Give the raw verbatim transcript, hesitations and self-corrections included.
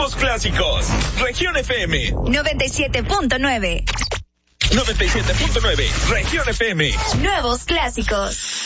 Nuevos clásicos. Región F M. noventa y siete punto nueve. noventa y siete punto nueve. Región F M. Nuevos clásicos.